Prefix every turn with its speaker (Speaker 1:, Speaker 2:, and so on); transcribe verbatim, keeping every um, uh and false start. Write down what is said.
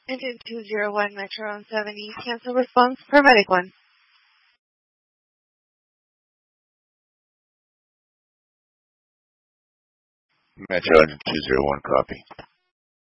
Speaker 1: Engine two zero one, Metro on seventy, cancel response, paramedic one.
Speaker 2: Metro Engine two zero one, copy.